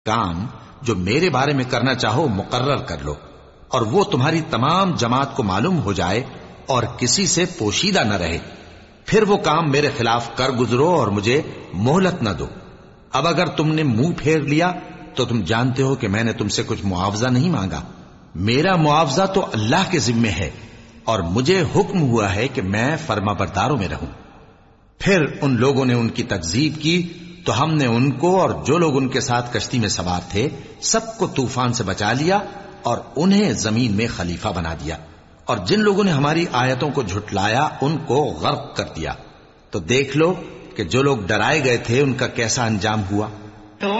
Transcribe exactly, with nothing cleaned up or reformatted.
काम जो मेरे बारे में करना चाहो मुकर्रर कर लो, और वो तुम्हारी तमाम जमात को मालूम हो जाए और किसी से पोशीदा न रहे। फिर वो काम मेरे खिलाफ कर गुजरो और मुझे मोहलत न दो। अब अगर तुमने मुंह फेर लिया तो तुम जानते हो कि मैंने तुमसे कुछ मुआवजा नहीं मांगा। मेरा मुआवजा तो अल्लाह के जिम्मे है और मुझे हुक्म हुआ है कि मैं फर्माबरदारों में रहूं। फिर उन लोगों ने उनकी तकजीब की तो हमने उनको और जो लोग उनके साथ कश्ती में सवार थे सबको तूफान से बचा लिया और उन्हें जमीन में खलीफा बना दिया, और जिन लोगों ने हमारी आयतों को झुटलाया उनको गर्क कर दिया। तो देख लो कि जो लोग डराए गए थे उनका कैसा अंजाम हुआ।